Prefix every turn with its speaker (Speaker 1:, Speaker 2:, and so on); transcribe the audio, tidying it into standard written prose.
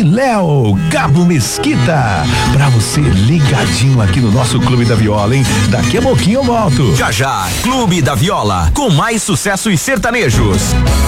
Speaker 1: Léo Gabo Mesquita. Pra você ligadinho aqui no nosso Clube da Viola, hein? Daqui a pouquinho eu volto.
Speaker 2: Já já, Clube da Viola, com mais sucessos sertanejos.